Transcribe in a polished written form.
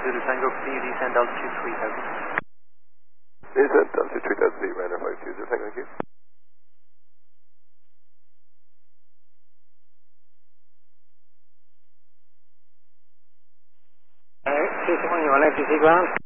Zulu Tango, can you descend altitude 3000? Descent altitude 3000 feet, Ryanair 520, thank you. Alright, 221, FTC ground.